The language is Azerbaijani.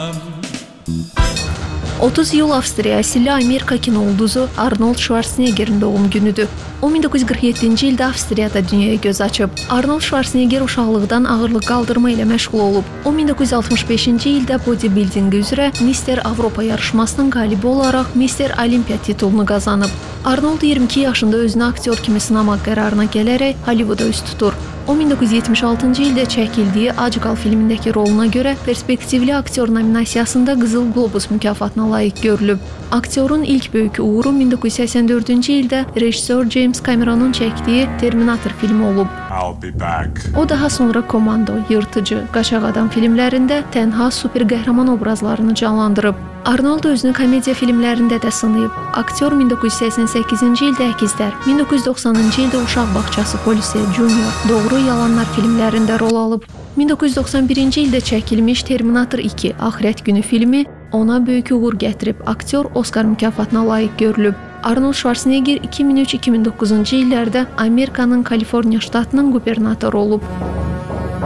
30 iyul Avstriya əsilli Amerika kinoulduzu Arnold Schwarzeneggerin doğum günüdür. O 1947-ci ildə Avstriyada dünyaya göz açıb. Arnold Schwarzenegger uşaqlıqdan ağırlıq qaldırma ilə məşğul olub. O 1965-ci ildə bodybuilding üzrə Mister Avropa yarışmasının qalibi olaraq Mister Olimpiya titulunu qazanıb. Arnold 22 yaşında özünü aktyor kimi sınamaq qərarına gələrək Hollivooda üz tutur. O 1976-cı ildə çəkildiyi Acıqal filmindəki roluna görə perspektivli aktyor nominasiyasında Qızıl Qlobus mükafatına layiq görülüb. Aktyorun ilk böyük uğuru 1984-cü ildə rejissor James Cameronun çəkdiyi Terminator filmi olub. O daha sonra Komando, Yırtıcı, Qaçaq Adam filmlərində tənha super qəhrəman obrazlarını canlandırıb. Arnold özünü komediya filmlərində də sınayıb. Aktyor 1988-ci ildə Əkizlər, 1990-cı ildə Uşaq Bağçası Polisi, Junior, Doğru Yalanlar filmlərində rol alıb. 1991-ci ildə çəkilmiş Terminator 2, Axirət Günü filmi ona böyük uğur gətirib. Aktyor Oscar mükafatına layiq görülüb. Arnold Schwarzenegger 2003-2009-cu illərdə Amerikanın Kaliforniya ştatının qubernatoru olub.